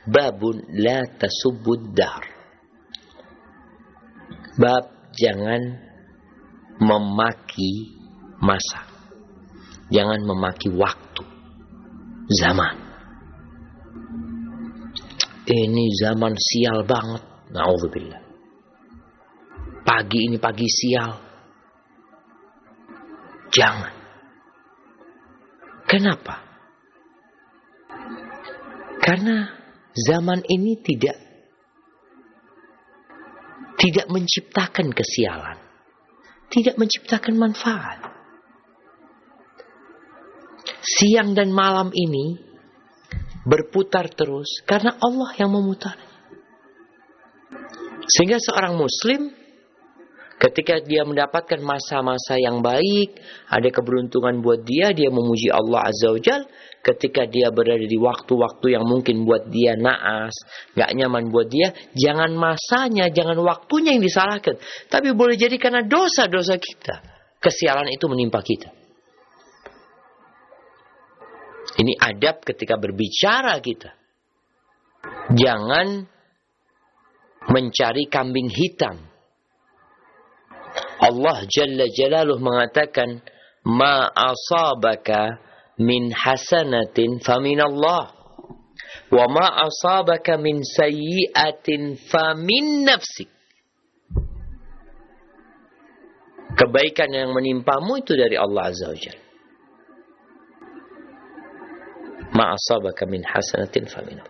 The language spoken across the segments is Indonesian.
Babun la tasubbud dahr. Bab jangan memaki masa. Jangan memaki waktu. Zaman. Ini zaman sial banget. Na'udzubillah. Pagi ini pagi sial. Jangan. Kenapa? Karena zaman ini tidak menciptakan kesialan. Tidak menciptakan manfaat. Siang dan malam ini berputar terus karena Allah yang memutarnya. Sehingga seorang muslim ketika dia mendapatkan masa-masa yang baik, ada keberuntungan buat dia memuji Allah Azza wa Jalla. Ketika dia berada di waktu-waktu yang mungkin buat dia naas, gak nyaman buat dia, jangan masanya, jangan waktunya yang disalahkan. Tapi boleh jadi karena dosa-dosa kita, kesialan itu menimpa kita. Ini adab ketika berbicara kita. Jangan mencari kambing hitam. Allah Jalla Jalaluh mengatakan, ma asabaka min hasanatin faminallah wa ma asabaka min sayyi'atin famin nafsik. Kebaikan yang menimpamu itu dari Allah Azza wa Jalla. Ma asabaka min hasanatin faminallah.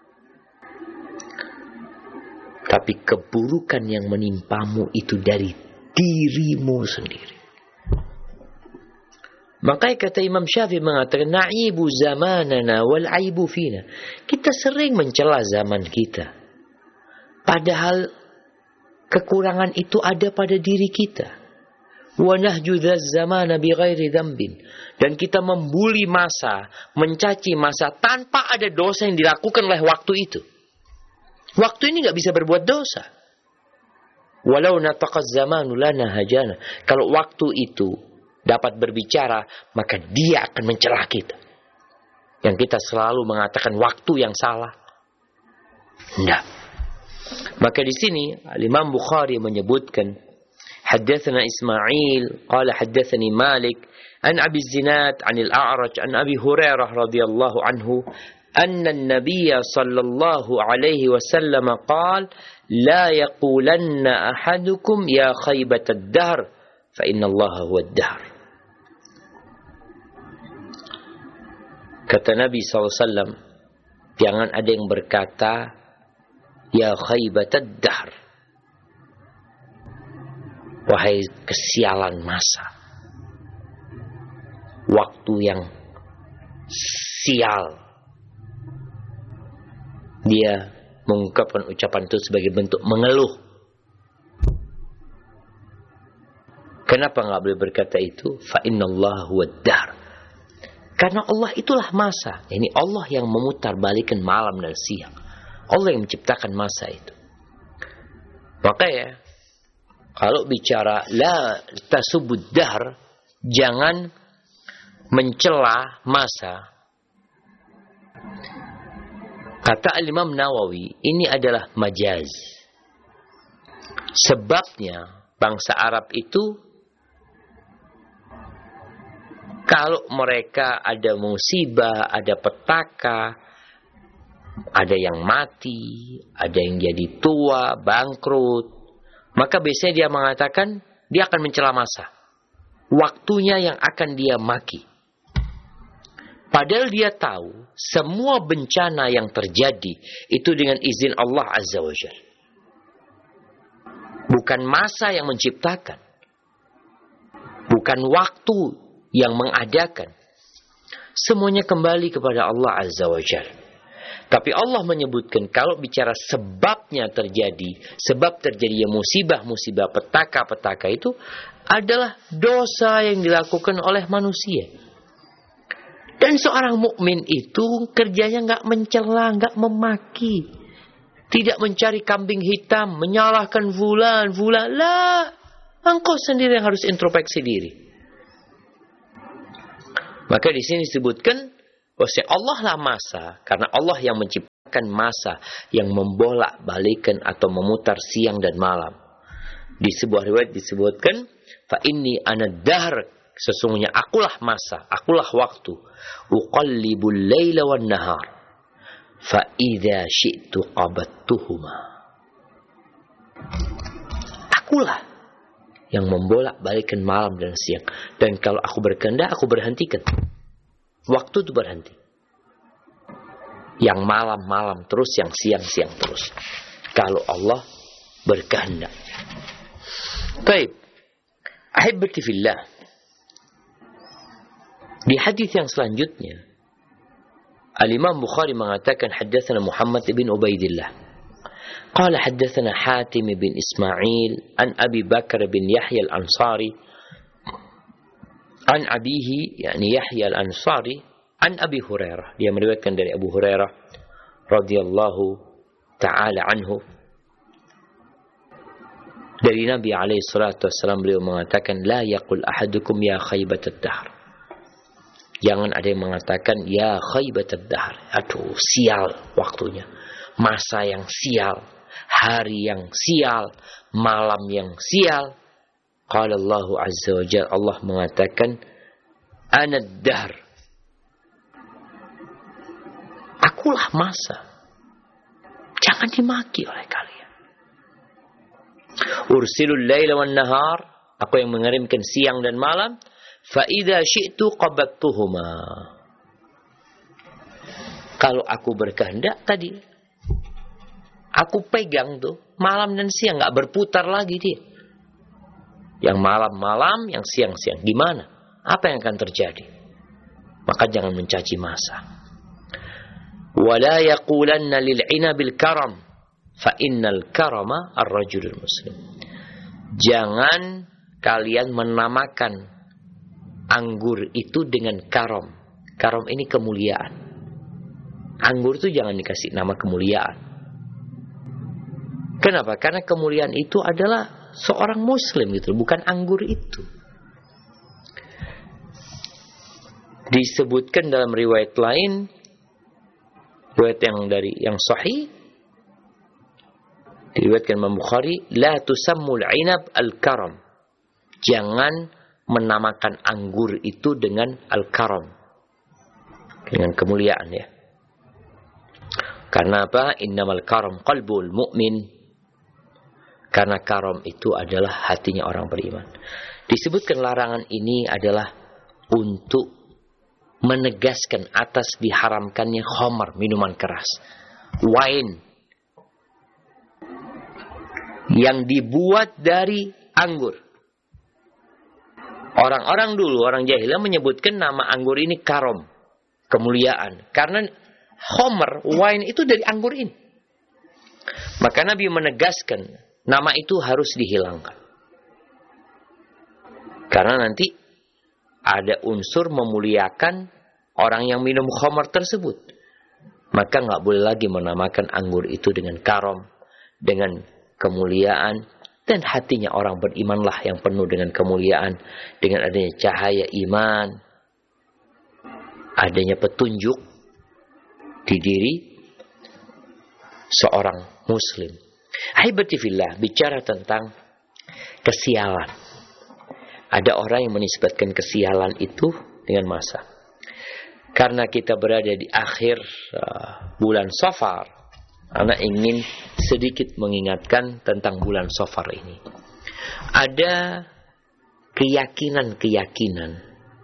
Tapi keburukan yang menimpamu itu dari dirimu sendiri. Makanya kata Imam Syafi'i mengatakan, na'ibu zamanana wal aibu fina. Kita sering mencela zaman kita. Padahal kekurangan itu ada pada diri kita. Wa nahjudaz zamana bighairi dzambin. Dan kita membuli masa, mencaci masa tanpa ada dosa yang dilakukan oleh waktu itu. Waktu ini gak bisa berbuat dosa. Walau nataqaz zamanu lana hajana. Kalau waktu itu dapat berbicara, maka dia akan mencela kita. Yang kita selalu mengatakan waktu yang salah. Tidak. Maka di sini Imam Bukhari menyebutkan, haddatsana Ismail qala haddatsani Malik an Abi Zinad an al-A'raj an Abi Hurairah radhiyallahu anhu anna an-nabiy sallallahu alaihi wasallam qala la yaqulanna ahadukum ya khaybat ad-dahr fa inna Allah huwa ad-dahr. Kata Nabi SAW, jangan ada yang berkata, ya khaybatad dahr. Wahai kesialan masa. Waktu yang sial. Dia mengungkapkan ucapan itu sebagai bentuk mengeluh. Kenapa nggak boleh berkata itu? Fa innallaha huwad dahr. Karena Allah itulah masa. Ini Allah yang memutar balikan malam dan siang. Allah yang menciptakan masa itu. Maka ya, kalau bicara la tasubbud dahr, jangan mencela masa. Kata Imam Nawawi, ini adalah majaz. Sebabnya bangsa Arab itu kalau mereka ada musibah, ada petaka, ada yang mati, ada yang jadi tua, bangkrut, maka biasanya dia mengatakan dia akan mencela masa. Waktunya yang akan dia maki. Padahal dia tahu semua bencana yang terjadi itu dengan izin Allah Azza wa Jalla. Bukan masa yang menciptakan. Bukan waktu yang mengadakan. Semuanya kembali kepada Allah Azza wa Jalla. Tapi Allah menyebutkan kalau bicara sebabnya terjadi, sebab terjadinya musibah-musibah, petaka-petaka itu adalah dosa yang dilakukan oleh manusia. Dan seorang mukmin itu kerjanya nggak mencela, nggak memaki, tidak mencari kambing hitam, menyalahkan fulan. Lah, engkau sendiri yang harus introspeksi diri. Maka di sini disebutkan bahwa Allah lah masa, karena Allah yang menciptakan menamakan masa yang membolak-balikan atau memutar siang dan malam. Di sebuah riwayat disebutkan, fa inni ana dahr, sesungguhnya akulah masa, akulah waktu. Uqallibul laila wan nahar. Fa idza syi'tu qabattuhuma. Akulah yang membolak-balikan malam dan siang. Dan kalau aku berkehendak, aku berhentikan. Waktu itu berhenti. Yang malam-malam terus, yang siang-siang terus. Kalau Allah berkehendak. Baik. Ahibbati fillah. Di hadis yang selanjutnya, Al-Imam Bukhari mengatakan, haddatsana Muhammad bin Ubaidillah. Qala haddatsana Hatim bin Ismail an Abi Bakar bin Yahya al-Ansari an abihi, yakni Yahya al-Ansari, an Abi Hurairah. Dia meriwayatkan dari Abu Hurairah radhiyallahu taala anhu. Dari Nabi alaihi salatu wasallam, beliau mengatakan, la yaqul ahadukum ya khaybatad dahr. Jangan ada yang mengatakan ya khaybatad dahr. Aduh, sial waktunya. Masa yang sial, hari yang sial, malam yang sial. Qala Allah azza wa jalla, Allah mengatakan, ana dahr. Akulah masa. Jangan dimaki oleh kalian. Ursilul laila wan nahar, aku yang mengirimkan siang dan malam. Fa idza syi'tu qabattuhuma. Kalau aku berkehendak tadi, aku pegang tuh malam dan siang, enggak berputar lagi dia. Yang malam-malam, yang siang-siang. Gimana? Apa yang akan terjadi? Maka jangan mencaci masa. Wala yaqulanna lil'ina bil karam. Fa innal karama ar-rajulul muslim. Jangan kalian menamakan anggur itu dengan karam. Karam ini kemuliaan. Anggur itu jangan dikasih nama kemuliaan. Kenapa? Karena kemuliaan itu adalah seorang muslim gitu, bukan anggur itu. Disebutkan dalam riwayat lain, riwayat yang sahih, diriwayatkan Imam Bukhari, la tusammul inab al-karam. Jangan menamakan anggur itu dengan al-karam, dengan kemuliaan ya. Karena apa? Innamal karam qalbul mu'min. Karena karam itu adalah hatinya orang beriman. Disebutkan larangan ini adalah untuk menegaskan atas diharamkannya khamar, minuman keras, wine yang dibuat dari anggur. Orang-orang dulu, orang jahiliyah menyebutkan nama anggur ini karam, kemuliaan. Karena khamar, wine itu dari anggur ini. Maka Nabi menegaskan nama itu harus dihilangkan. Karena nanti ada unsur memuliakan orang yang minum khamar tersebut. Maka nggak boleh lagi menamakan anggur itu dengan karam, dengan kemuliaan. Dan hatinya orang berimanlah yang penuh dengan kemuliaan, dengan adanya cahaya iman, adanya petunjuk di diri seorang muslim. Ahibati fillah, bicara tentang kesialan. Ada orang yang menisbatkan kesialan itu dengan masa. Karena kita berada di akhir bulan Safar, anak ingin sedikit mengingatkan tentang bulan Safar ini. Ada keyakinan-keyakinan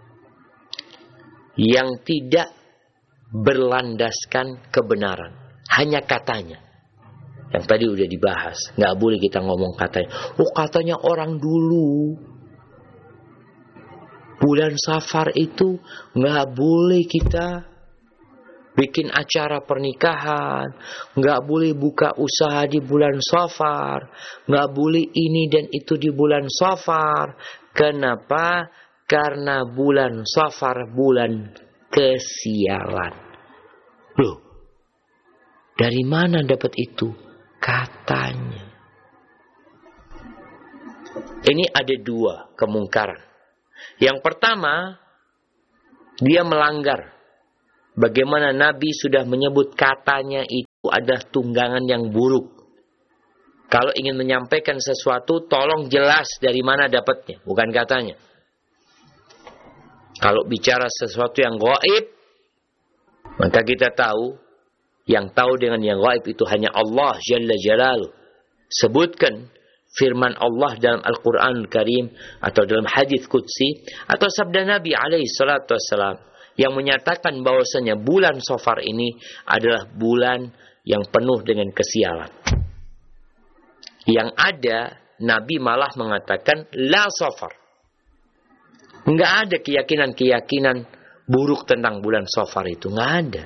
yang tidak berlandaskan kebenaran, hanya katanya. Yang tadi udah dibahas, nggak boleh kita ngomong katanya. Oh, katanya orang dulu bulan Safar itu nggak boleh kita bikin acara pernikahan, nggak boleh buka usaha di bulan Safar, nggak boleh ini dan itu di bulan Safar. Kenapa? Karena bulan Safar bulan kesialan. Loh, dari mana dapat itu? Katanya. Ini ada dua kemungkaran. Yang pertama, dia melanggar bagaimana Nabi sudah menyebut katanya itu adalah tunggangan yang buruk. Kalau ingin menyampaikan sesuatu, tolong jelas dari mana dapatnya, bukan katanya. Kalau bicara sesuatu yang gaib, maka kita tahu, yang tahu dengan yang gaib itu hanya Allah Jalla Jalaluh. Sebutkan firman Allah dalam Al-Quran Karim, atau dalam hadis Qudsi, atau sabda Nabi alaihi salatu wassalam, yang menyatakan bahwasanya bulan Safar ini adalah bulan yang penuh dengan kesialan. Yang ada, Nabi malah mengatakan la Safar. Enggak ada keyakinan-keyakinan buruk tentang bulan Safar itu, enggak ada.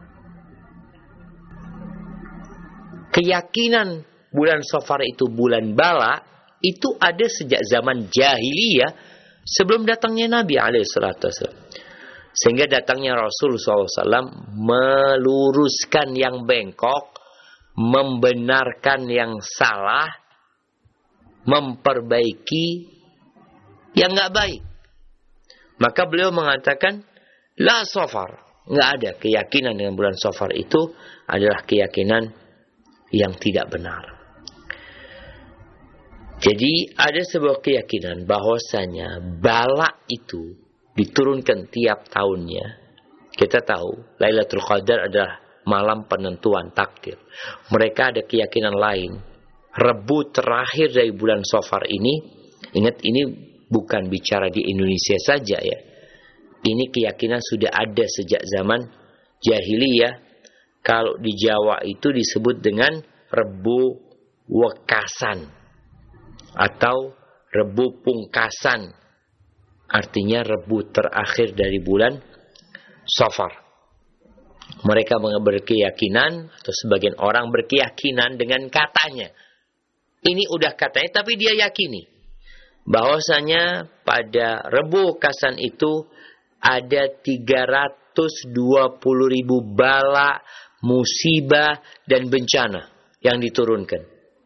Keyakinan bulan Safar itu bulan bala itu ada sejak zaman jahiliyah sebelum datangnya Nabi alaihissalam. Sehingga datangnya Rasul SAW meluruskan yang bengkok, membenarkan yang salah, memperbaiki yang nggak baik. Maka beliau mengatakan la Safar, nggak ada keyakinan dengan bulan Safar itu adalah keyakinan yang tidak benar. Jadi ada sebuah keyakinan bahwasanya bala itu diturunkan tiap tahunnya. Kita tahu Lailatul Qadar adalah malam penentuan takdir. Mereka ada keyakinan lain. Rebu terakhir dari bulan Safar ini, ingat ini bukan bicara di Indonesia saja ya. Ini keyakinan sudah ada sejak zaman jahiliyah. Kalau di Jawa itu disebut dengan Rebu Wekasan atau Rebu Pungkasan. Artinya rebu terakhir dari bulan Safar. Mereka berkeyakinan, atau sebagian orang berkeyakinan dengan katanya. Ini udah katanya, tapi dia yakini bahwasanya pada Rebu Kasan itu ada 320.000 bala, musibah, dan bencana yang diturunkan.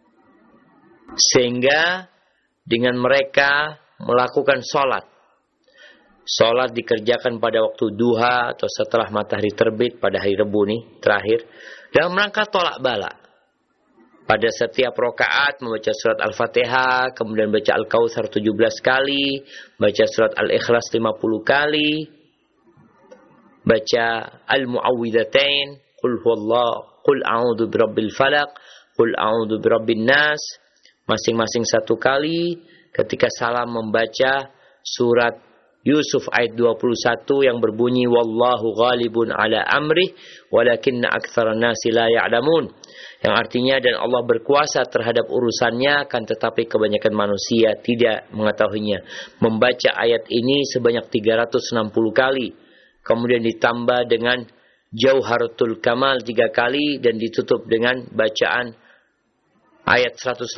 Sehingga dengan mereka melakukan sholat. Sholat dikerjakan pada waktu duha atau setelah matahari terbit pada hari Rebu nih terakhir, dalam rangka tolak bala. Pada setiap rakaat membaca surat Al-Fatihah, kemudian baca Al-Kautsar 17 kali, baca surat Al-Ikhlas 50 kali, baca Al-Mu'awwidhatain, Qul huwallah, Qul a'udzu birabbil falaq, Qul a'udzu birabbin nas, masing-masing satu kali. Ketika salam membaca surat Yusuf ayat 21 yang berbunyi wallahu ghalibun ala amrih walakinna aktsaran nasi la ya'lamun, yang artinya dan Allah berkuasa terhadap urusannya kan tetapi kebanyakan manusia tidak mengetahuinya. Membaca ayat ini sebanyak 360 kali, kemudian ditambah dengan Jauharatul Kamal 3 kali dan ditutup dengan bacaan ayat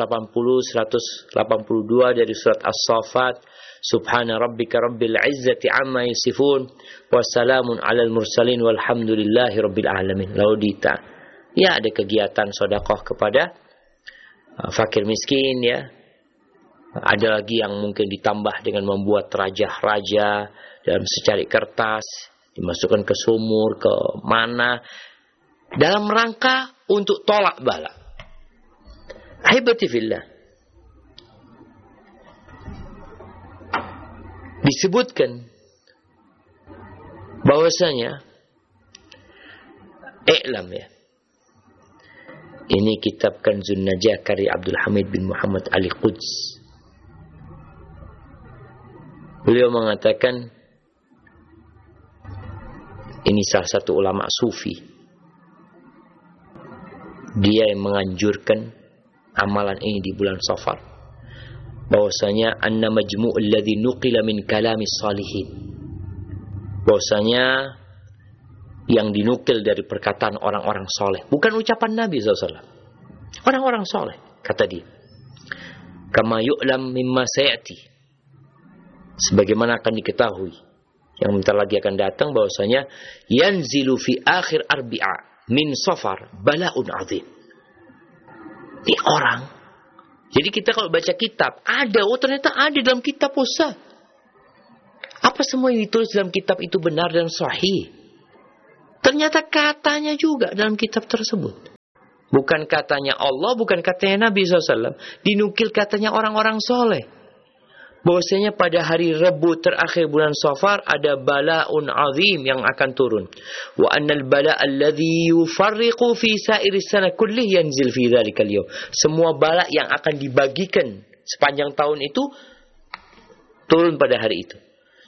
180-182 dari surat As-Saffat. Subhana rabbika rabbil izzati amma yasifun wassalamun alal mursalin walhamdulillahi rabbil alamin. Lalu ya ada kegiatan sedekah kepada fakir miskin ya. Ada lagi yang mungkin ditambah dengan membuat raja-raja dalam secari kertas, dimasukkan ke sumur, ke mana, dalam rangka untuk tolak bala. Ahibati fillah. Disebutkan bahwasanya i'lam ya. Ini kitab Kanzun Najah karya Abdul Hamid bin Muhammad Al-Quds. Beliau mengatakan ini salah satu ulama sufi. Dia yang menganjurkan amalan ini di bulan Safar. Bahwasanya anna majmu'ul ladzi nuqila min kalamis salihin. Bahwasanya yang dinukil dari perkataan orang-orang soleh, bukan ucapan Nabi SAW. Orang-orang soleh, kata dia. Kama yu'lam mimma sayati. Sebagaimana akan diketahui yang bentar lagi akan datang, bahwasanya yanzilu fi akhir arbi'a min Safar bala'un azim. Ini orang. Jadi kita kalau baca kitab, ada, ternyata ada dalam kitab Ustaz. Apa semua yang ditulis dalam kitab itu benar dan sahih? Ternyata katanya juga dalam kitab tersebut. Bukan katanya Allah, bukan katanya Nabi SAW. Dinukil katanya orang-orang soleh. Bahwasanya pada hari Rabu terakhir bulan Safar ada bala'un azim yang akan turun. Wa annal bala' alladhi yufarriqu fi sa'iris sana kullih yanzil fi dhalikal yawm. Semua bala' yang akan dibagikan sepanjang tahun itu turun pada hari itu.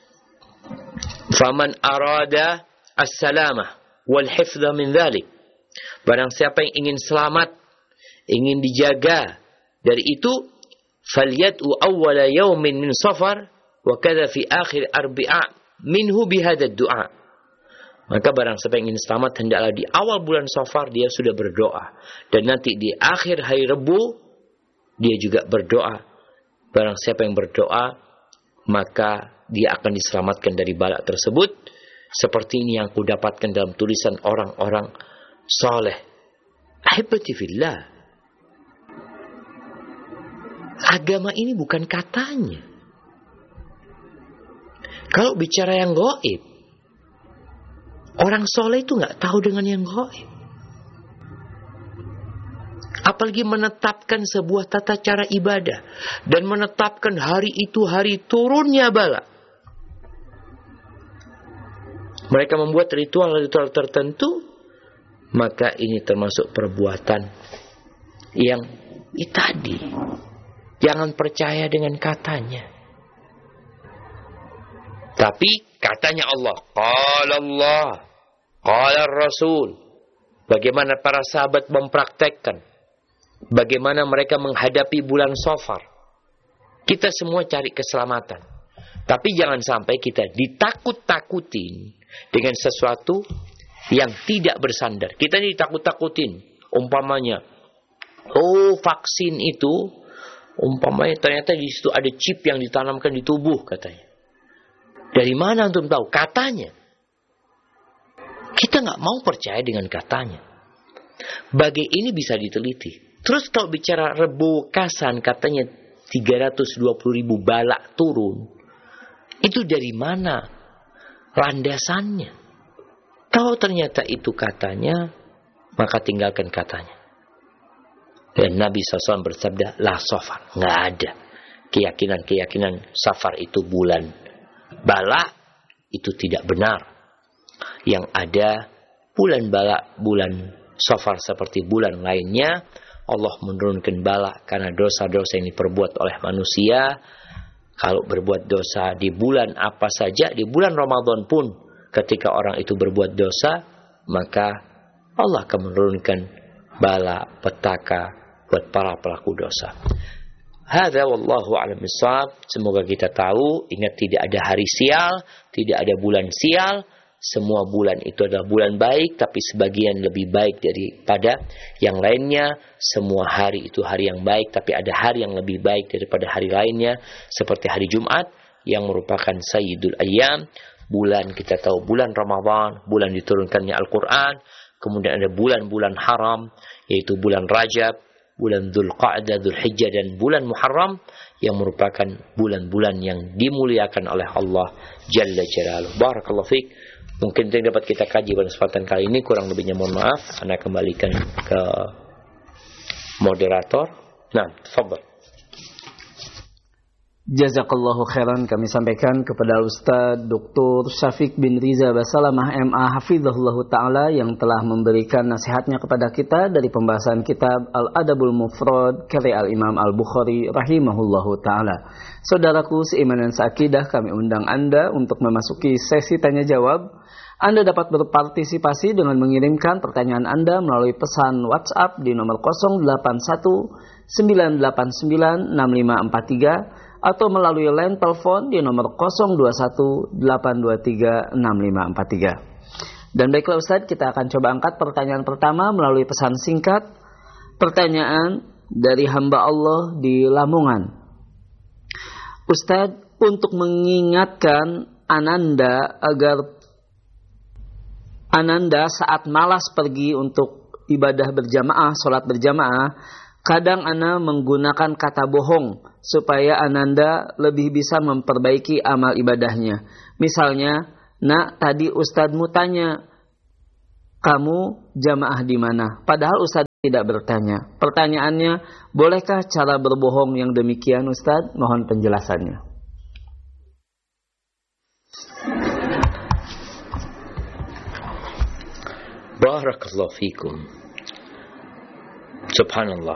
Faman arada as-salamah wal hifdha min dhalik. Barang siapa yang ingin selamat, ingin dijaga dari itu, falyad'u awwala yawmin min safar wa kadza fi akhir arbi'a minhu bihadha ad-du'a. Maka barang siapa yang ingin selamat, hendaklah di awal bulan Safar dia sudah berdoa, dan nanti di akhir hari Rabu dia juga berdoa. Barang siapa yang berdoa, maka dia akan diselamatkan dari bala tersebut. Seperti ini yang aku dapatkan dalam tulisan orang-orang saleh. Ahibati fillah. Agama ini bukan katanya. Kalau bicara yang gaib, orang soleh itu nggak tahu dengan yang gaib. Apalagi menetapkan sebuah tata cara ibadah dan menetapkan hari itu hari turunnya bala. Mereka membuat ritual-ritual tertentu, maka ini termasuk perbuatan yang tadi. Jangan percaya dengan katanya. Tapi katanya Allah. Qala Allah. Qala Rasul. Bagaimana para sahabat mempraktekkan. Bagaimana mereka menghadapi bulan Safar. Kita semua cari keselamatan. Tapi jangan sampai kita ditakut-takutin dengan sesuatu yang tidak bersandar. Kita ditakut-takutin. Umpamanya, vaksin itu, umpamanya ternyata di situ ada chip yang ditanamkan di tubuh katanya. Dari mana antum tahu? Katanya. Kita nggak mau percaya dengan katanya. Bagai ini bisa diteliti. Terus kalau bicara rebokasan katanya 320.000 balak turun. Itu dari mana landasannya? Kalau ternyata itu katanya, maka tinggalkan katanya. Dan Nabi SAW bersabda, la safar. Nggak ada keyakinan-keyakinan safar itu bulan bala, itu tidak benar. Yang ada bulan bala, bulan safar seperti bulan lainnya. Allah menurunkan bala karena dosa-dosa yang diperbuat oleh manusia. Kalau berbuat dosa di bulan apa saja, di bulan Ramadan pun, ketika orang itu berbuat dosa, maka Allah akan menurunkan bala, petaka buat para pelaku dosa. Hadza wallahu a'lam bissawab. Semoga kita tahu, ingat tidak ada hari sial, tidak ada bulan sial. Semua bulan itu adalah bulan baik, tapi sebagian lebih baik daripada yang lainnya. Semua hari itu hari yang baik, tapi ada hari yang lebih baik daripada hari lainnya. Seperti hari Jumat yang merupakan Sayyidul Ayyam. Bulan kita tahu bulan Ramadan, bulan diturunkannya Al-Quran. Kemudian ada bulan-bulan haram, yaitu bulan Rajab, bulan Dzulqa'dah, Dzulhijjah, dan bulan Muharram, yang merupakan bulan-bulan yang dimuliakan oleh Allah Jalla Jalaluhu. Barakallahu fiik. Mungkin itu yang dapat kita kaji pada kesempatan kali ini. Kurang lebihnya mohon maaf. Anda kembalikan ke moderator. Nah, tafadhal. Jazakallahu khairan kami sampaikan kepada Ustaz Dr. Syafiq bin Riza Basalamah MA Hafizahullah Ta'ala yang telah memberikan nasihatnya kepada kita dari pembahasan kitab Al-Adabul Mufrad karya Al-Imam Al-Bukhari rahimahullahu Ta'ala. Saudaraku seiman dan seakidah, kami undang Anda untuk memasuki sesi tanya jawab. Anda dapat berpartisipasi dengan mengirimkan pertanyaan Anda melalui pesan WhatsApp di nomor 081 989 6543 atau melalui line telepon di nomor 021 823 6543. Dan baiklah Ustaz, kita akan coba angkat pertanyaan pertama melalui pesan singkat. Pertanyaan dari hamba Allah di Lamongan. Ustaz, untuk mengingatkan Ananda agar Ananda saat malas pergi untuk ibadah berjamaah, sholat berjamaah, kadang Ana menggunakan kata bohong supaya Ananda lebih bisa memperbaiki amal ibadahnya. Misalnya, nak tadi Ustadzmu tanya, kamu jamaah di mana? Padahal Ustaz tidak bertanya. Pertanyaannya, bolehkah cara berbohong yang demikian Ustaz? Mohon penjelasannya. Barakallahu fikum. Subhanallah.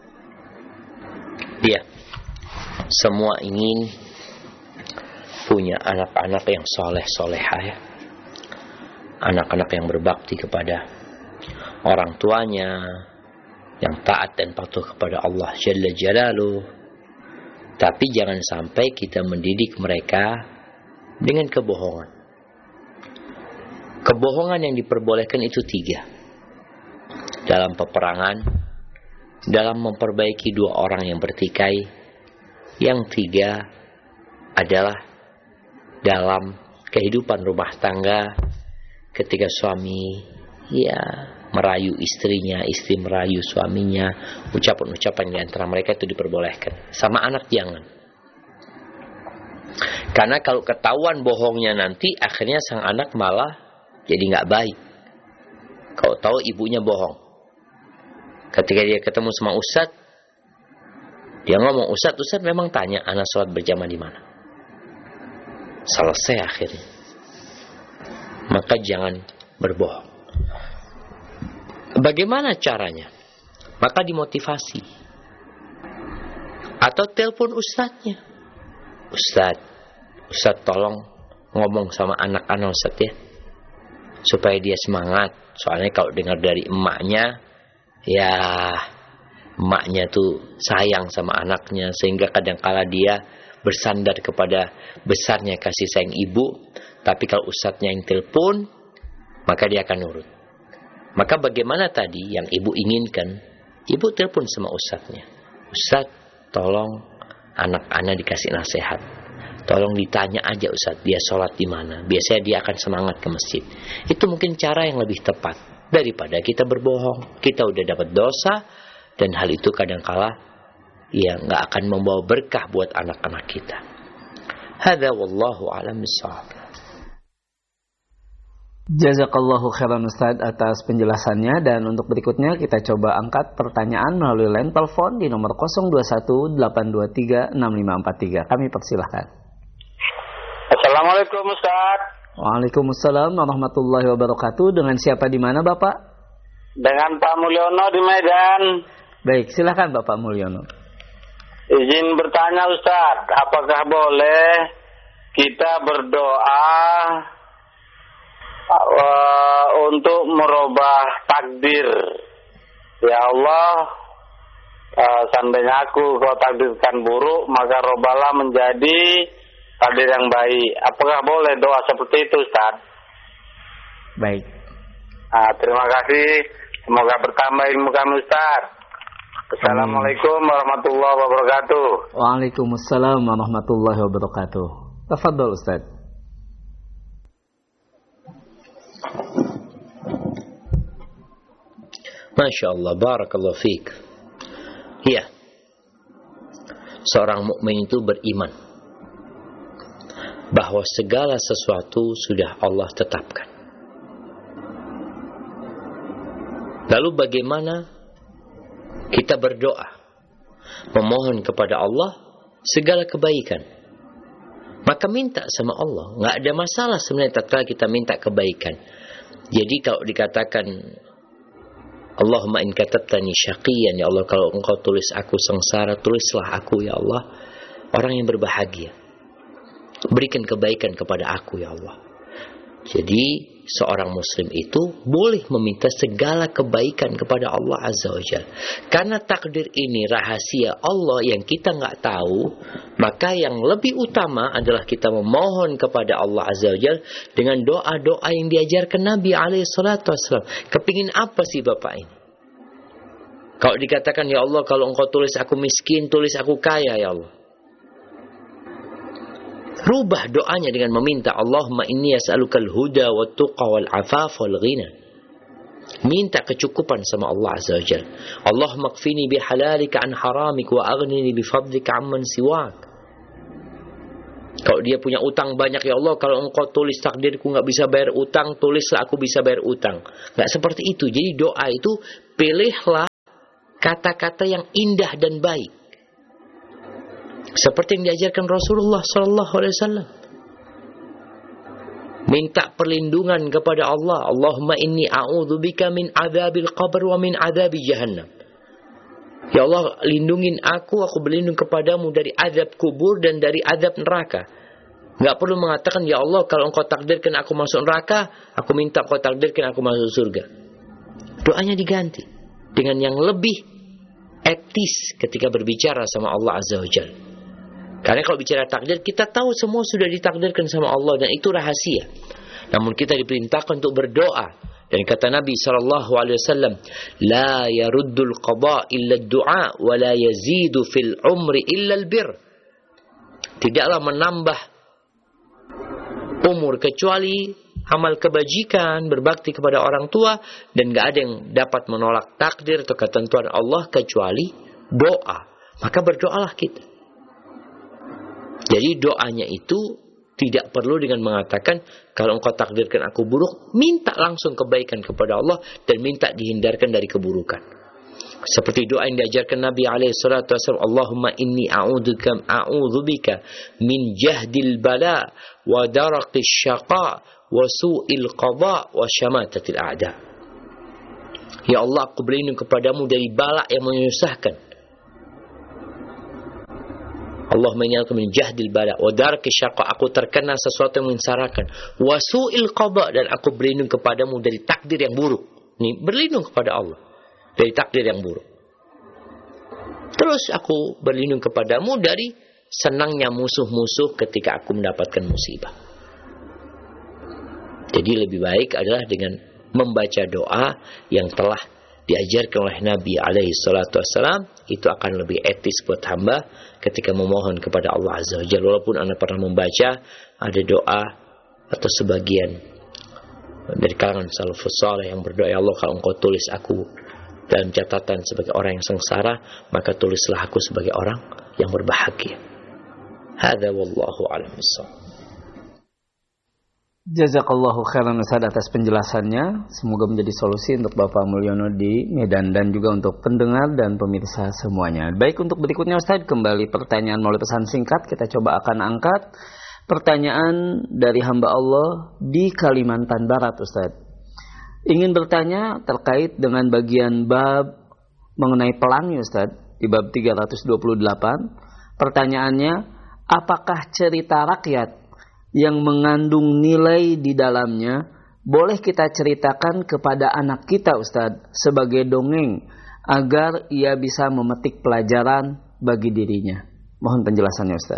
Ya, semua ingin punya anak-anak yang soleh-solehah ya. Anak-anak yang berbakti kepada orang tuanya, yang taat dan patuh kepada Allah Jalla Jalaluh. Tapi jangan sampai kita mendidik mereka dengan kebohongan. Kebohongan yang diperbolehkan itu 3. Dalam peperangan, dalam memperbaiki 2 orang yang bertikai. Yang 3 adalah dalam kehidupan rumah tangga, ketika suami merayu istrinya, istri merayu suaminya, ucapan-ucapan di antara mereka itu diperbolehkan. Sama anak jangan. Karena kalau ketahuan bohongnya nanti, akhirnya sang anak malah jadi nggak baik. Kau tahu ibunya bohong. Ketika dia ketemu sama Ustadz, dia ngomong, Ustadz memang tanya anak sholat berjamaah di mana. Selesai akhirnya. Maka jangan berbohong. Bagaimana caranya? Maka dimotivasi. Atau telepon Ustadznya. Ustadz tolong ngomong sama anak-anak Ustadz ya, supaya dia semangat. Soalnya kalau dengar dari emaknya, emaknya tuh sayang sama anaknya, sehingga kadang-kala dia bersandar kepada besarnya kasih sayang ibu. Tapi kalau ustadznya yang telepon, maka dia akan nurut. Maka bagaimana tadi yang ibu inginkan? Ibu telepon sama ustadznya. Ustadz, tolong anak-anak dikasih nasihat. Tolong ditanya aja Ustadz, dia sholat di mana. Biasanya dia akan semangat ke masjid. Itu mungkin cara yang lebih tepat daripada kita berbohong. Kita udah dapat dosa, dan hal itu kadangkala nggak akan membawa berkah buat anak-anak kita. Hadza wallahu a'lam bissawab. Jazakallahu khairan Ustaz atas penjelasannya, dan untuk berikutnya kita coba angkat pertanyaan melalui line telepon di nomor 0218236543. Kami persilahkan. Assalamualaikum Ustaz. Waalaikumsalam warahmatullahi wabarakatuh. Dengan siapa di mana Bapak? Dengan Pak Mulyono di Medan. Baik, silakan Bapak Mulyono. Izin bertanya Ustaz, apakah boleh kita berdoa untuk merubah takdir? Ya Allah, seandainya aku kau takdirkan buruk, maka robalah menjadi takdir yang baik. Apakah boleh doa seperti itu Ustaz? Baik. Terima kasih. Semoga bertambah ilmu kami Ustaz. Assalamualaikum warahmatullahi wabarakatuh. Waalaikumsalam warahmatullahi wabarakatuh. Tafadhol Ustaz. Masya Allah, barakallahu fiik. Ya, seorang mukmin itu beriman bahwa segala sesuatu sudah Allah tetapkan. Lalu bagaimana kita berdoa, memohon kepada Allah segala kebaikan? Maka minta sama Allah. Nggak ada masalah sebenarnya tatkala kita minta kebaikan. Jadi kalau dikatakan Allahumma in katabtani syaqiyan, ya Allah, kalau engkau tulis aku sengsara, tulislah aku ya Allah orang yang berbahagia. Berikan kebaikan kepada aku ya Allah. Jadi seorang muslim itu boleh meminta segala kebaikan kepada Allah Azza wa Jalla. Karena takdir ini rahasia Allah yang kita nggak tahu, maka yang lebih utama adalah kita memohon kepada Allah Azza wa Jalla dengan doa-doa yang diajarkan Nabi alaihi salatu wassalam. Kepingin apa sih Bapak ini? Kalau dikatakan ya Allah, kalau engkau tulis aku miskin, tulis aku kaya ya Allah. Rubah doanya dengan meminta Allahumma inni as'alukal huda wat tuqa wal afaf wal ghina. Minta kecukupan sama Allah Azza wa Jalla. Allahumma kfini bihalalika an haramik wa aghnini bifadlika amman siwak. Kalau dia punya utang banyak, ya Allah, kalau engkau tulis takdirku nggak bisa bayar utang, tulislah aku bisa bayar utang. Nggak seperti itu. Jadi doa itu, pilihlah kata-kata yang indah dan baik. Seperti yang diajarkan Rasulullah SAW. Minta perlindungan kepada Allah. Allahumma inni a'udzubika min adzabil qabr wa min adzabi jahannam. Ya Allah, lindungin aku berlindung kepadamu dari azab kubur dan dari azab neraka. Enggak perlu mengatakan, ya Allah, kalau engkau takdirkan aku masuk neraka, aku minta engkau takdirkan aku masuk surga. Doanya diganti dengan yang lebih etis ketika berbicara sama Allah Azza wa Jalla. Karena kalau bicara takdir, kita tahu semua sudah ditakdirkan sama Allah dan itu rahasia. Namun kita diperintahkan untuk berdoa. Dan kata Nabi SAW, La yaruddul qada illa du'a wa la yazidu fil umri illa albir. Tidaklah menambah umur kecuali amal kebajikan, berbakti kepada orang tua, dan gak ada yang dapat menolak takdir atau ketentuan Allah kecuali doa. Maka berdoalah kita. Jadi doanya itu tidak perlu dengan mengatakan, kalau engkau takdirkan aku buruk, minta langsung kebaikan kepada Allah dan minta dihindarkan dari keburukan. Seperti doa yang diajarkan Nabi SAW, Allahumma inni a'udzubika min jahdil bala wa daraqis syaqa wa su'il qada wa syamatatil a'da. Ya Allah, aku berlindung kepadamu dari bala yang menyusahkan. Allahumma inni a'udzubika min jahdil bala wa daraqis syaqa, aku terkena sesuatu yang menyengsarakan, wa su'il qada, dan aku berlindung kepadamu dari takdir yang buruk. Ini berlindung kepada Allah dari takdir yang buruk. Terus aku berlindung kepadamu dari senangnya musuh-musuh ketika aku mendapatkan musibah. Jadi lebih baik adalah dengan membaca doa yang telah diajarkan oleh Nabi SAW. Itu akan lebih etis buat hamba ketika memohon kepada Allah Azza wa Jalla. Walaupun Anda pernah membaca ada doa atau sebagian dari kalangan salafus saleh yang berdoa, ya Allah, kalau engkau tulis aku dalam catatan sebagai orang yang sengsara, maka tulislah aku sebagai orang yang berbahagia. Hadza wallahu a'lam bissawab. Jazakallahu khairan Ustaz atas penjelasannya. Semoga menjadi solusi untuk Bapak Mulyono di Medan dan juga untuk pendengar dan pemirsa semuanya. Baik, untuk berikutnya Ustaz, kembali pertanyaan melalui pesan singkat. Kita coba akan angkat pertanyaan dari hamba Allah di Kalimantan Barat, Ustaz. Ingin bertanya terkait dengan bagian bab mengenai pelangi, Ustaz, di bab 328. Pertanyaannya, apakah cerita rakyat yang mengandung nilai di dalamnya boleh kita ceritakan kepada anak kita, Ustaz, sebagai dongeng agar ia bisa memetik pelajaran bagi dirinya? Mohon penjelasannya, Ustaz.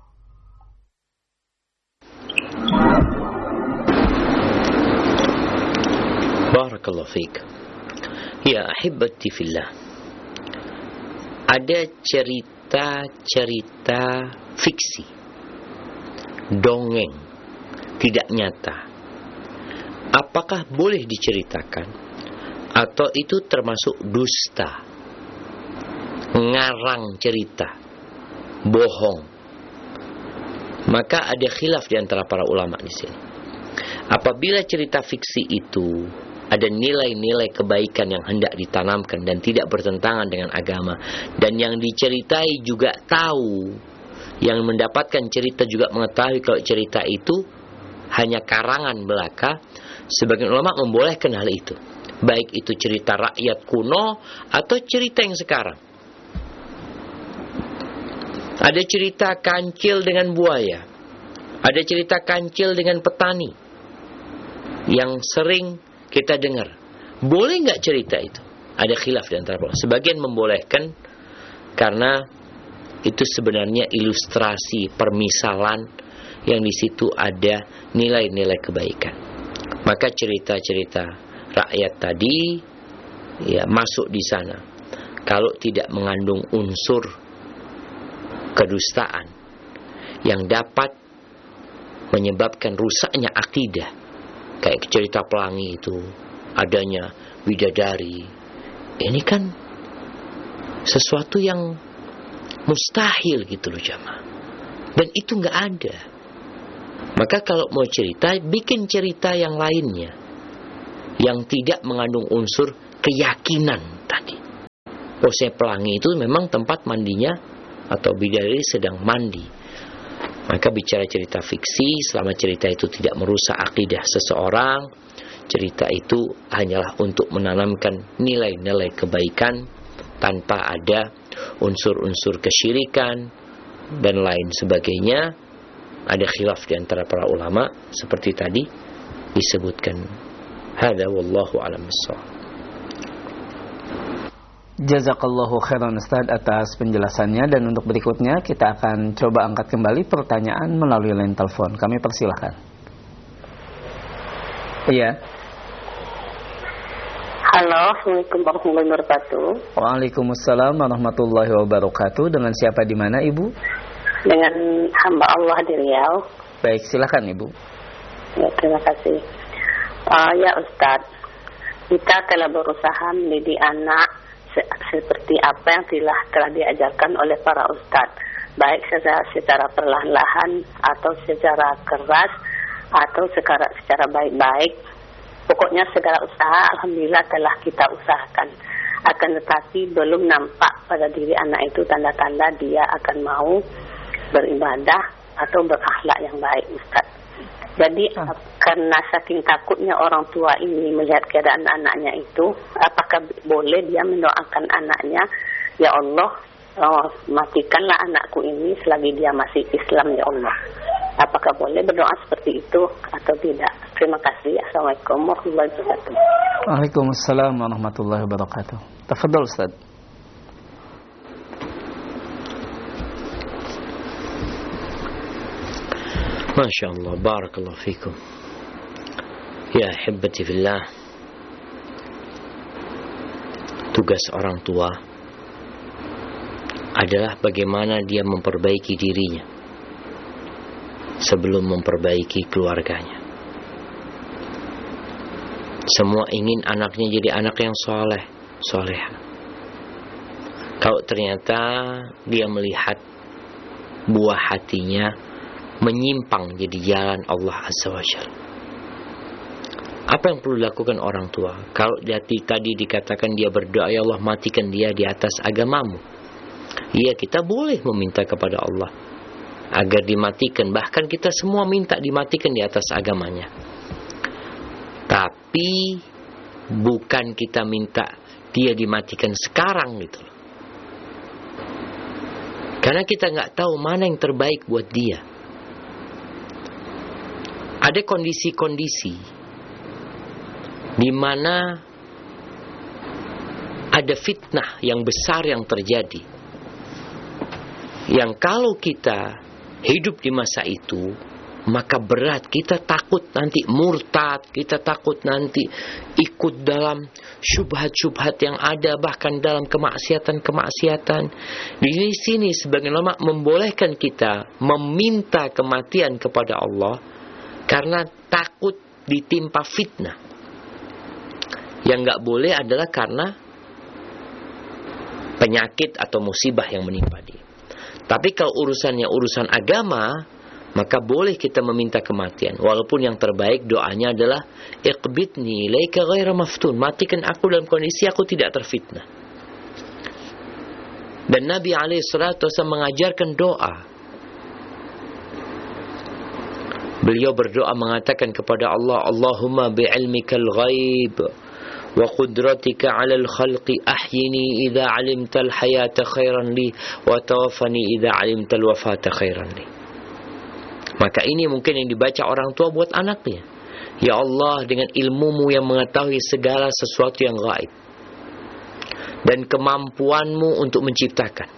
Barakallahu fiik. Ya ahibati fillah. Ada cerita-cerita fiksi, dongeng, tidak nyata. Apakah boleh diceritakan? Atau itu termasuk dusta, ngarang cerita, bohong? Maka ada khilaf di antara para ulama di sini. Apabila cerita fiksi itu ada nilai-nilai kebaikan yang hendak ditanamkan dan tidak bertentangan dengan agama, dan yang diceritai juga tahu, yang mendapatkan cerita juga mengetahui kalau cerita itu hanya karangan belaka, sebagian ulama membolehkan hal itu, baik itu cerita rakyat kuno atau cerita yang sekarang. Ada cerita kancil dengan buaya, ada cerita kancil dengan petani yang sering kita dengar. Boleh nggak cerita itu? Ada khilaf di antara ulama. Sebagian membolehkan karena itu sebenarnya ilustrasi, permisalan yang di situ ada nilai-nilai kebaikan. Maka cerita-cerita rakyat tadi ya masuk di sana. Kalau tidak mengandung unsur kedustaan yang dapat menyebabkan rusaknya akidah, kayak cerita pelangi itu adanya bidadari, ini kan sesuatu yang mustahil gitu loh jamaah. Dan itu nggak ada. Maka kalau mau cerita, bikin cerita yang lainnya, yang tidak mengandung unsur keyakinan tadi. Pelangi itu memang tempat mandinya, atau bidadari sedang mandi. Maka bicara cerita fiksi, selama cerita itu tidak merusak akidah seseorang, cerita itu hanyalah untuk menanamkan nilai-nilai kebaikan tanpa ada unsur-unsur kesyirikan dan lain sebagainya. Ada khilaf di antara para ulama seperti tadi disebutkan. Hada wallahu a'lam bissawab. Jazakallahu khairan Ustaz atas penjelasannya, dan untuk berikutnya kita akan coba angkat kembali pertanyaan melalui line telepon. Kami persilahkan. Iya. Halo, Assalamualaikum warahmatullahi wabarakatuh. Waalaikumsalam warahmatullahi wabarakatuh. Dengan siapa di mana Ibu? Dengan hamba Allah di Riau. Baik, silakan Ibu. Ya, terima kasih. Ya Ustaz, kita telah berusaha mendidik anak seperti apa yang telah diajarkan oleh para ustadz, baik secara perlahan-lahan atau secara keras atau secara baik-baik. Pokoknya segala usaha alhamdulillah telah kita usahakan. Akan tetapi belum nampak pada diri anak itu tanda-tanda dia akan mau beribadah atau berakhlak yang baik, Ustaz. Jadi karena saking takutnya orang tua ini melihat keadaan anaknya itu, apakah boleh dia mendoakan anaknya, ya Allah, matikanlah anakku ini selagi dia masih Islam, ya Allah. Apakah boleh berdoa seperti itu atau tidak? Terima kasih. Assalamualaikum warahmatullahi wabarakatuh. Waalaikumsalam warahmatullahi wabarakatuh. Tafadhal Ustaz. Masya Allah, barakallahu fikum. Ya hibbati fillah, tugas orang tua adalah bagaimana dia memperbaiki dirinya sebelum memperbaiki keluarganya. Semua ingin anaknya jadi anak yang soleh, soleha. Kalau ternyata dia melihat buah hatinya menyimpang jadi jalan Allah Azza wa Jalla, apa yang perlu dilakukan orang tua? Kalau tadi dikatakan dia berdoa, ya Allah matikan dia di atas agamamu, iya, kita boleh meminta kepada Allah agar dimatikan. Bahkan kita semua minta dimatikan di atas agamanya. Tapi bukan kita minta dia dimatikan sekarang gitu loh. Karena kita nggak tahu mana yang terbaik buat dia. Ada kondisi-kondisi di mana ada fitnah yang besar yang terjadi, yang kalau kita hidup di masa itu, maka berat. Kita takut nanti murtad, kita takut nanti ikut dalam syubhat-syubhat yang ada, bahkan dalam kemaksiatan-kemaksiatan. Di sini sebagian ulama membolehkan kita meminta kematian kepada Allah karena takut ditimpa fitnah. Yang nggak boleh adalah karena penyakit atau musibah yang menimpa dia. Tapi kalau urusannya urusan agama, maka boleh kita meminta kematian. Walaupun yang terbaik doanya adalah iqbidni ilaika ghaira maftun, matikan aku dalam kondisi aku tidak terfitnah. Dan Nabi SAW mengajarkan doa. Beliau berdoa mengatakan kepada Allah, Allahumma bi'ilmikal ghaib wa qudratika 'alal khalqi ahyini idza 'alimtal hayata khairan li wa tawaffani idza 'alimtal wafata khairan li. Maka ini mungkin yang dibaca orang tua buat anaknya. Ya Allah, dengan ilmumu yang mengetahui segala sesuatu yang gaib dan kemampuanmu untuk menciptakan,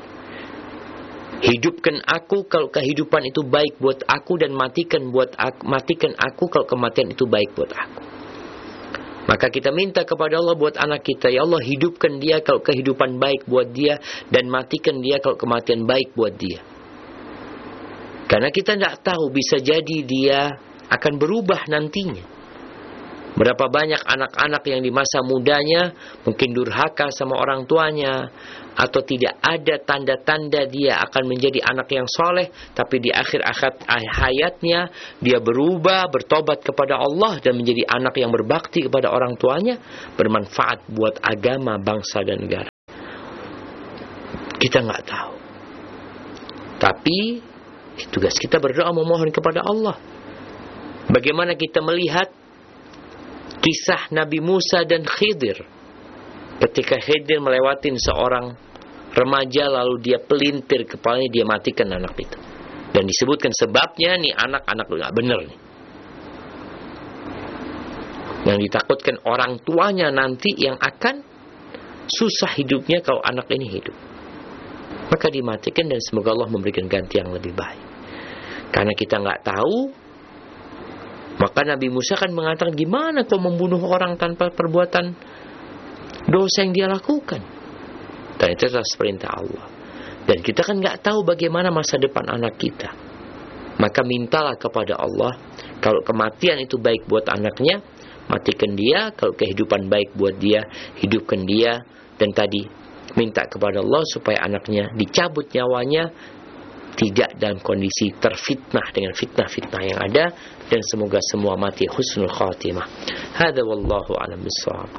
hidupkan aku kalau kehidupan itu baik buat aku, dan matikan aku kalau kematian itu baik buat aku. Maka kita minta kepada Allah buat anak kita, ya Allah hidupkan dia kalau kehidupan baik buat dia, dan matikan dia kalau kematian baik buat dia. Karena kita tidak tahu, bisa jadi dia akan berubah nantinya. Berapa banyak anak-anak yang di masa mudanya mungkin durhaka sama orang tuanya, atau tidak ada tanda-tanda dia akan menjadi anak yang soleh, tapi di akhir hayatnya dia berubah, bertobat kepada Allah dan menjadi anak yang berbakti kepada orang tuanya, bermanfaat buat agama, bangsa dan negara. Kita nggak tahu. Tapi tugas kita berdoa memohon kepada Allah. Bagaimana kita melihat kisah Nabi Musa dan Khidir. Ketika Khidir melewatin seorang remaja, lalu dia pelintir kepalanya, dia matikan anak itu. Dan disebutkan sebabnya, nih anak-anak nggak benar nih. Yang ditakutkan orang tuanya nanti yang akan susah hidupnya kalau anak ini hidup. Maka dimatikan dan semoga Allah memberikan ganti yang lebih baik. Karena kita nggak tahu, maka Nabi Musa kan mengatakan, gimana kau membunuh orang tanpa perbuatan dosa yang dia lakukan? Dan itu adalah perintah Allah. Dan kita kan nggak tahu bagaimana masa depan anak kita. Maka mintalah kepada Allah, kalau kematian itu baik buat anaknya, matikan dia. Kalau kehidupan baik buat dia, hidupkan dia. Dan tadi minta kepada Allah supaya anaknya dicabut nyawanya, tidak dalam kondisi terfitnah dengan fitnah-fitnah yang ada, dan semoga semua mati husnul khatimah. Hada wallahu a'lam bishawab.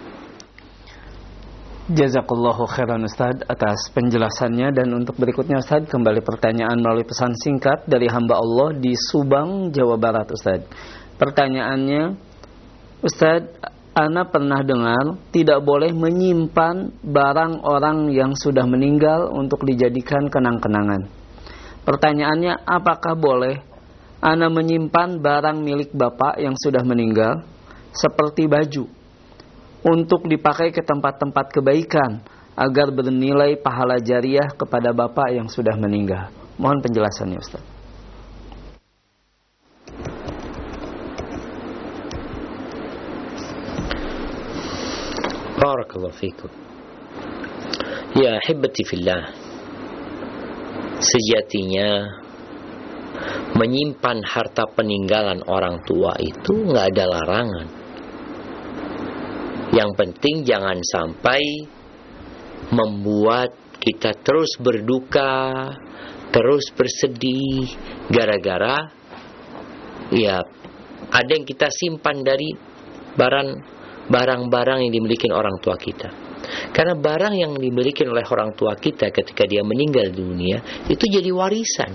Jazakallahu khairan Ustaz atas penjelasannya. Dan untuk berikutnya Ustaz, kembali pertanyaan melalui pesan singkat dari hamba Allah di Subang, Jawa Barat Ustaz. Pertanyaannya, Ustaz, ana pernah dengar tidak boleh menyimpan barang orang yang sudah meninggal untuk dijadikan kenang-kenangan. Pertanyaannya, apakah boleh ana menyimpan barang milik bapak yang sudah meninggal, seperti baju, untuk dipakai ke tempat-tempat kebaikan, agar bernilai pahala jariah kepada bapak yang sudah meninggal? Mohon penjelasannya Ustaz. Barakallahu fikum. Ya hibbati fillah, sejatinya menyimpan harta peninggalan orang tua itu nggak ada larangan. Yang penting jangan sampai membuat kita terus berduka, terus bersedih gara-gara ya ada yang kita simpan dari barang-barang yang dimiliki orang tua kita. Karena barang yang dimiliki oleh orang tua kita ketika dia meninggal dunia itu jadi warisan.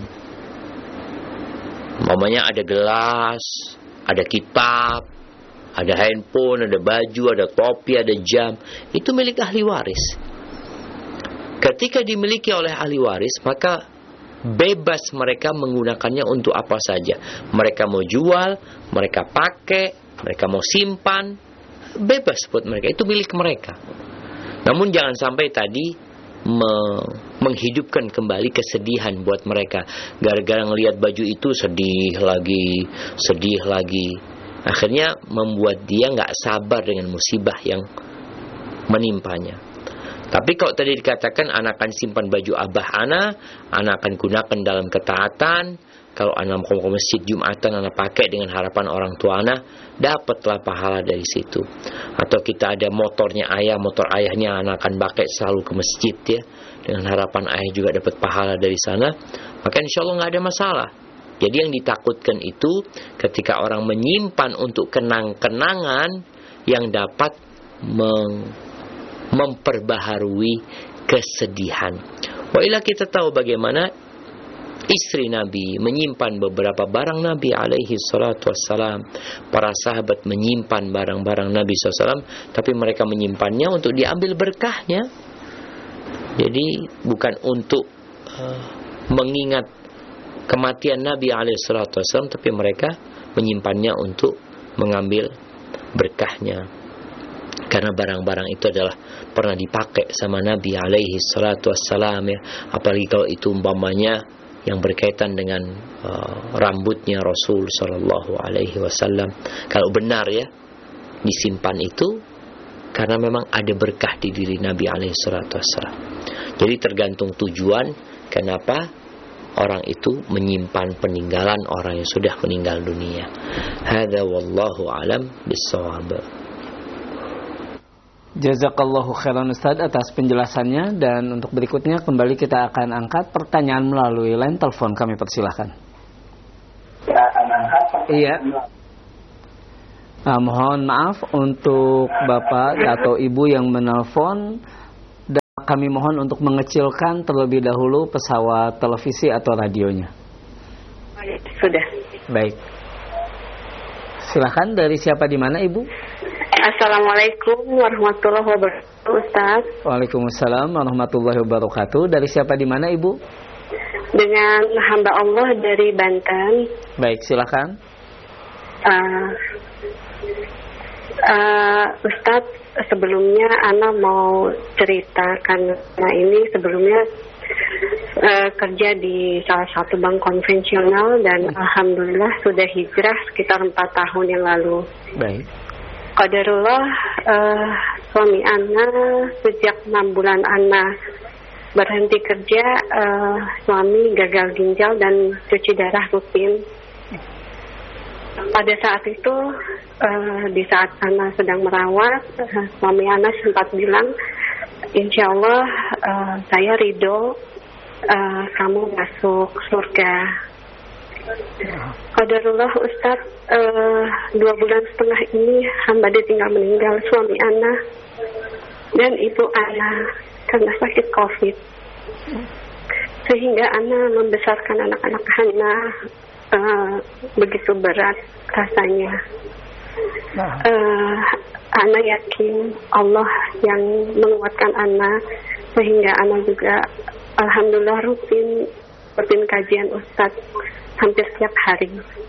Umpamanya ada gelas, ada kitab, ada handphone, ada baju, ada topi, ada jam. Itu milik ahli waris. Ketika dimiliki oleh ahli waris, maka bebas mereka menggunakannya untuk apa saja. Mereka mau jual, mereka pakai, mereka mau simpan, bebas buat mereka. Itu milik mereka. Namun jangan sampai tadi menghidupkan kembali kesedihan buat mereka. Gara-gara ngelihat baju itu sedih lagi. Akhirnya membuat dia nggak sabar dengan musibah yang menimpanya. Tapi kalau tadi dikatakan anak akan simpan baju abah anak akan gunakan dalam ketaatan. Kalau anak mau ke masjid Jumatan, anak pakai dengan harapan orang tua anak, dapatlah pahala dari situ. Atau kita ada motornya ayah, motor ayahnya anak akan pakai selalu ke masjid ya, dengan harapan ayah juga dapat pahala dari sana, maka insya Allah nggak ada masalah. Jadi yang ditakutkan itu ketika orang menyimpan untuk kenang-kenangan yang dapat memperbaharui kesedihan. Wailah kita tahu bagaimana istri Nabi menyimpan beberapa barang Nabi alaihi salatu wassalam. Para sahabat menyimpan barang-barang Nabi SAW, tapi mereka menyimpannya untuk diambil berkahnya. Jadi bukan untuk mengingat kematian Nabi alaihi salatu wassalam, tapi mereka menyimpannya untuk mengambil berkahnya. Karena barang-barang itu adalah pernah dipakai sama Nabi alaihi salatu wassalam ya. Apalagi kalau itu umpamanya yang berkaitan dengan rambutnya Rasul sallallahu alaihi wasallam. Kalau benar ya disimpan itu karena memang ada berkah di diri Nabi alaihi salatu wasallam. Jadi tergantung tujuan kenapa orang itu menyimpan peninggalan orang yang sudah meninggal dunia. Hadza wallahu alam bissawab. Jazakallahu khairan Ustaz atas penjelasannya, dan untuk berikutnya kembali kita akan angkat pertanyaan melalui line telepon. Kami persilahkan. Iya. Mohon maaf untuk Bapak atau Ibu yang menelpon. Kami mohon untuk mengecilkan terlebih dahulu pesawat televisi atau radionya. Sudah. Baik. Silakan, dari siapa di mana Ibu? Assalamualaikum warahmatullahi wabarakatuh, Ustaz. Waalaikumsalam warahmatullahi wabarakatuh. Dari siapa di mana Ibu? Dengan hamba Allah dari Banten. Baik, silakan. Ustaz, sebelumnya Ana mau cerita karena ini sebelumnya kerja di salah satu bank konvensional dan alhamdulillah sudah hijrah sekitar 4 tahun yang lalu. Baik. Qadarullah, suami Ana sejak 6 bulan Ana berhenti kerja, suami gagal ginjal dan cuci darah rutin. Pada saat itu, di saat Ana sedang merawat, suami Ana sempat bilang, insya Allah saya ridho kamu masuk surga. Qadarullah Ustaz, 2 bulan setengah ini hamba ditinggal meninggal suami Ana dan ibu Ana karena sakit COVID, sehingga Ana membesarkan anak-anak Ana begitu berat rasanya. Ana yakin Allah yang menguatkan Ana, sehingga Ana juga alhamdulillah rutin kajian Ustadz hampir setiap hari.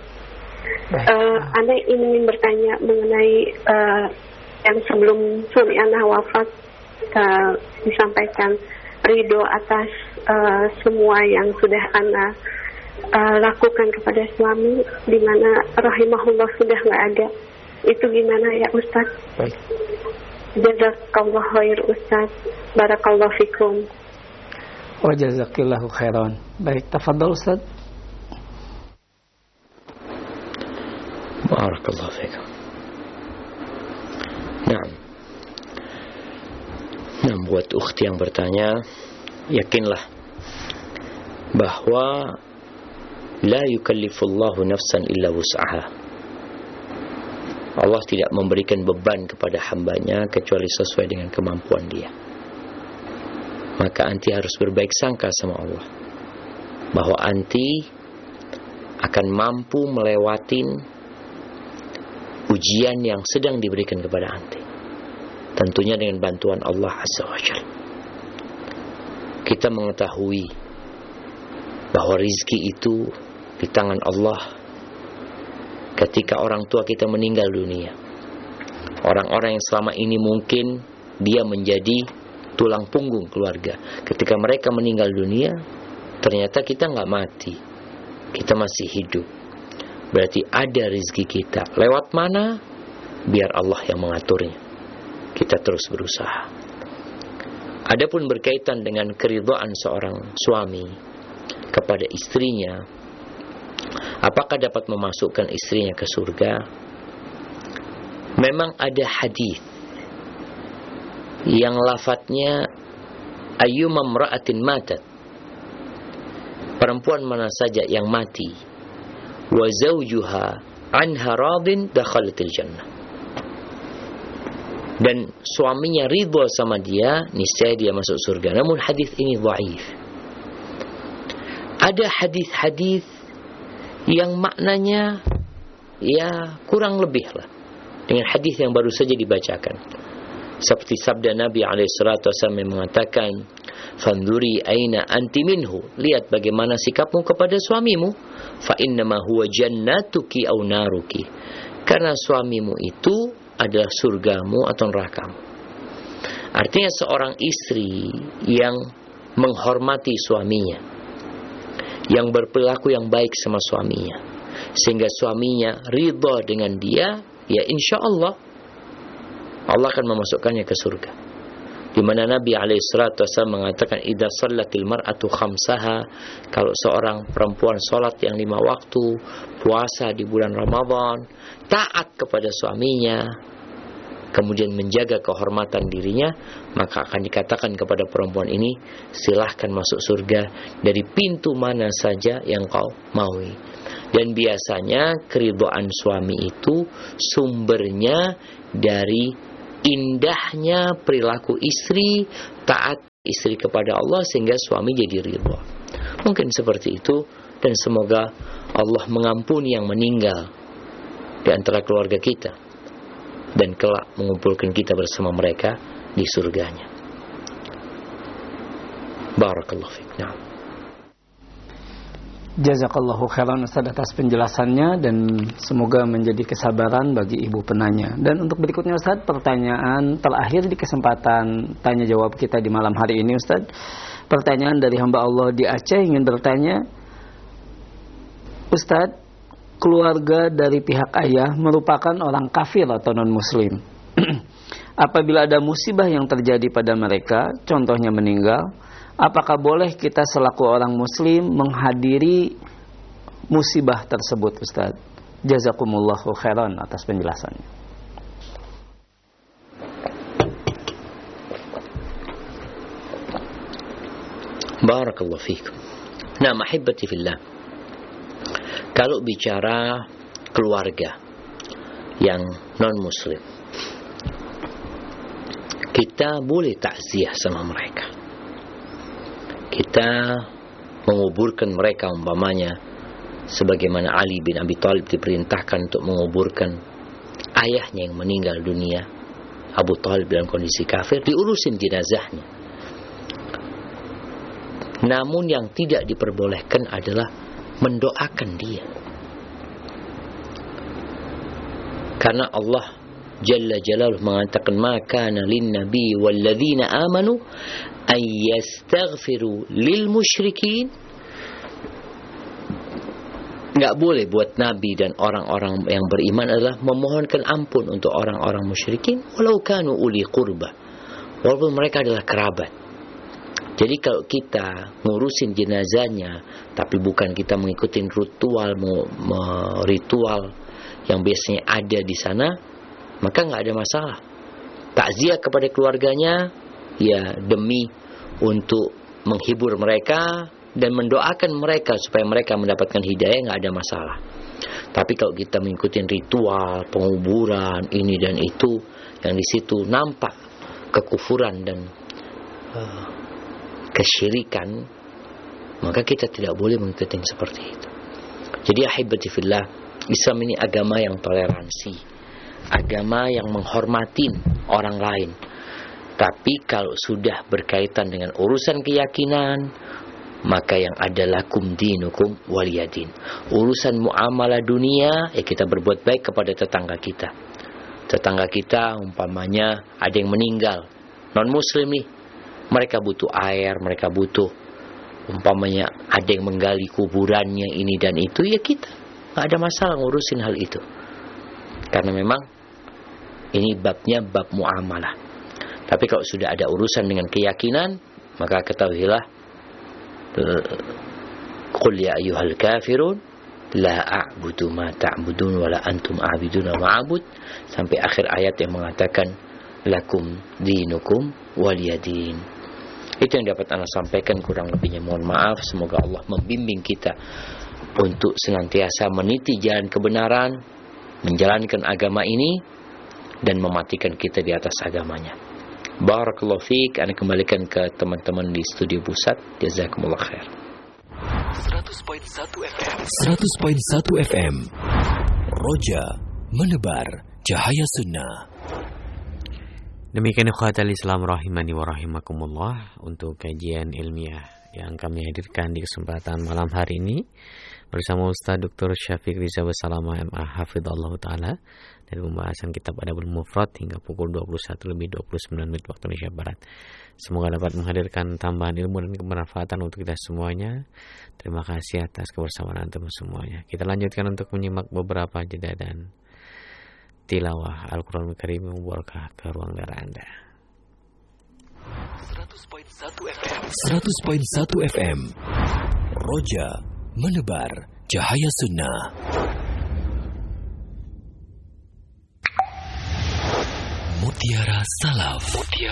Ana ingin bertanya mengenai yang sebelum suami Ana wafat, disampaikan ridho atas semua yang sudah Ana lakukan kepada suami, di mana rahimahullah sudah nggak ada. Itu gimana ya Ustaz? Baik. Jazakallahu khair Ustaz. Barakallahu fikum. Wa jazakillahu khairan. Baik, tafadhal Ustaz. Barakallahu fikum. Nah, buat ukhti yang bertanya, yakinlah bahwa la yukallifullahu nafsan illa wus'aha. Allah tidak memberikan beban kepada hambanya kecuali sesuai dengan kemampuan dia. Maka anti harus berbaik sangka sama Allah bahwa anti akan mampu melewatin ujian yang sedang diberikan kepada anti, tentunya dengan bantuan Allah Azza wa Jalla. Kita mengetahui bahwa rizki itu di tangan Allah. Ketika orang tua kita meninggal dunia, orang-orang yang selama ini mungkin dia menjadi tulang punggung keluarga, ketika mereka meninggal dunia, ternyata kita nggak mati, kita masih hidup. Berarti ada rezeki kita. Lewat mana? Biar Allah yang mengaturnya. Kita terus berusaha. Adapun berkaitan dengan keridhaan seorang suami kepada istrinya, apakah dapat memasukkan istrinya ke surga? Memang ada hadis yang lafadznya ayyuma imra'atin matat, perempuan mana saja yang mati, wa zawjuha anha radin dakhalatil jannah, dan suaminya ridha sama dia, niscaya dia masuk surga. Namun hadis ini dhaif. Ada hadis-hadis yang maknanya ya kurang lebih lah dengan hadis yang baru saja dibacakan, seperti sabda Nabi SAW yang mengatakan, "Fanduri aina anti minhu," lihat bagaimana sikapmu kepada suamimu, "fa innama huwa jannatuki aw naruki," karena suamimu itu adalah surgamu atau nerakamu. Artinya seorang istri yang menghormati suaminya, yang berperilaku yang baik sama suaminya, sehingga suaminya ridha dengan dia, ya insya Allah Allah akan memasukkannya ke surga. di mana Nabi SAW mengatakan idza shallatil mar'atu khamsaha, kalau seorang perempuan salat yang 5 waktu, puasa di bulan Ramadan, taat kepada suaminya, kemudian menjaga kehormatan dirinya, maka akan dikatakan kepada perempuan ini, silahkan masuk surga dari pintu mana saja yang kau maui. Dan biasanya keridhaan suami itu sumbernya dari indahnya perilaku istri, taat istri kepada Allah sehingga suami jadi ridha. Mungkin seperti itu, dan semoga Allah mengampuni yang meninggal di antara keluarga kita dan kelak mengumpulkan kita bersama mereka di surganya. Barakallahu fiik. Nah. Jazakallahu khairan Ustaz atas penjelasannya, dan semoga menjadi kesabaran bagi ibu penanya. Dan untuk berikutnya Ustaz, pertanyaan terakhir di kesempatan tanya jawab kita di malam hari ini Ustaz. Pertanyaan dari hamba Allah di Aceh ingin bertanya, Ustaz, keluarga dari pihak ayah merupakan orang kafir atau non muslim. Apabila ada musibah yang terjadi pada mereka, contohnya meninggal, apakah boleh kita selaku orang muslim menghadiri musibah tersebut Ustaz? Jazakumullahu khairan atas penjelasannya. Barakallahu fiikum. Nah, mahibbati fillah, kalau bicara keluarga yang non muslim, kita boleh takziah sama mereka. Kita menguburkan mereka, umpamanya sebagaimana Ali bin Abi Thalib diperintahkan untuk menguburkan ayahnya yang meninggal dunia, Abu Thalib dalam kondisi kafir, diurusin jenazahnya. Namun yang tidak diperbolehkan adalah mendoakan dia, karena Allah Jalla Jalaluhu mengatakan, ma kana lin nabi wal ladzina amanu ay yastaghfiru lil musyrikin. Enggak boleh buat nabi dan orang-orang yang beriman adalah memohonkan ampun untuk orang-orang musyrikin, walau kanu uli qurba, walaupun mereka adalah kerabat. Jadi kalau kita ngurusin jenazahnya tapi bukan kita mengikuti ritual yang biasanya ada di sana, maka nggak ada masalah. Takziah kepada keluarganya ya demi untuk menghibur mereka dan mendoakan mereka supaya mereka mendapatkan hidayah, nggak ada masalah. Tapi kalau kita mengikuti ritual penguburan ini dan itu, yang di situ nampak kekufuran dan kesyirikan, maka kita tidak boleh mengikuti seperti itu. Jadi ahibati fillah, Islam ini agama yang toleransi, agama yang menghormati orang lain. Tapi kalau sudah berkaitan dengan urusan keyakinan, maka yang ada lakum dinukum waliyadin. Urusan muamalah dunia, ya kita berbuat baik kepada tetangga kita. Tetangga kita umpamanya ada yang meninggal, non muslim nih, mereka butuh air, mereka butuh umpamanya ada yang menggali kuburannya ini dan itu, ya kita nggak ada masalah ngurusin hal itu, karena memang ini babnya bab muamalah. Tapi kalau sudah ada urusan dengan keyakinan, maka ketahuilah, qul ya ayyuhal kafirun la a'budu ma ta'budun wa la antum a'buduna ma'abud, sampai akhir ayat yang mengatakan lakum dinukum waliyadin. Itu yang dapat Anda sampaikan, kurang lebihnya mohon maaf. Semoga Allah membimbing kita untuk senantiasa meniti jalan kebenaran, menjalankan agama ini, dan mematikan kita di atas agamanya. Barakallahu fiik. Anda kembalikan ke teman-teman di studio pusat. Jazakumullah khair. 100.1 FM 100.1 FM Roja menebar cahaya sunnah. Demikian ikhwatal Islam rahimani wa rahimakumullah, untuk kajian ilmiah yang kami hadirkan di kesempatan malam hari ini bersama Ustaz Dr. Syafiq Riza Basalamah MA hafizallahu taala, dari pembahasan kitab Adabul Mufrad hingga pukul 21:29 waktu Indonesia Barat. Semoga dapat menghadirkan tambahan ilmu dan kebermanfaatan untuk kita semuanya. Terima kasih atas kebersamaan antum semuanya. Kita lanjutkan untuk menyimak beberapa jeda dan tilawah Al-Quran Karim yang berkah ke ruang darah Anda. 100.1 FM. Roja menebar cahaya sunnah. Mutiara Salaf.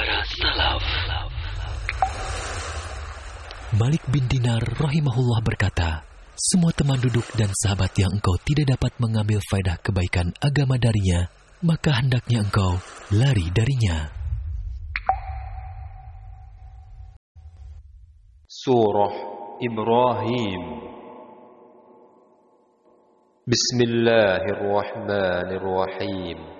Malik bin Dinar rahimahullah berkata, semua teman duduk dan sahabat yang engkau tidak dapat mengambil faedah kebaikan agama darinya, maka hendaknya engkau lari darinya. Surah Ibrahim. Bismillahirrahmanirrahim.